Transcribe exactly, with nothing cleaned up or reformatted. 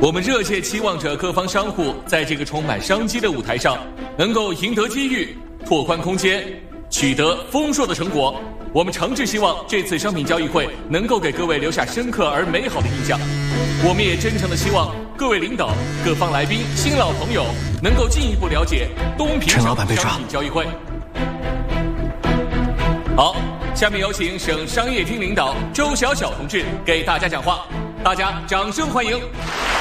我们热切期望着各方商户在这个充满商机的舞台上，能够赢得机遇，拓宽空间，取得丰硕的成果。我们诚挚希望这次商品交易会能够给各位留下深刻而美好的印象。我们也真诚地希望各位领导、各方来宾、新老朋友能够进一步了解东平省商品交易会。好，下面有请省商业厅领导周小小同志给大家讲话，大家掌声欢迎。